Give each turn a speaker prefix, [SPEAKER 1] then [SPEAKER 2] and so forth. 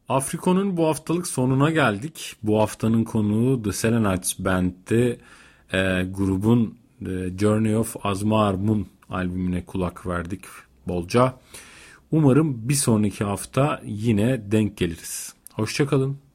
[SPEAKER 1] Afriko'nun bu haftalık sonuna geldik. Bu haftanın konuğu The Selenites Band'ti. Grubun Journey of Azma Armun albümüne kulak verdik bolca. Umarım bir sonraki hafta yine denk geliriz. Hoşça kalın.